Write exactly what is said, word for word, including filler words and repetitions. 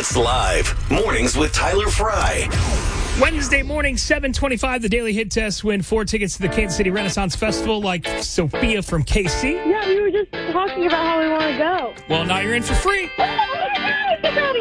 It's live. Mornings with Tyler Fry. Wednesday morning, seven twenty-five, the Daily Hit Test. Win four tickets to the Kansas City Renaissance Festival like Sophia from K C. Yeah, we were just talking about how we want to go. Well, now you're in for free. Oh my God, it's about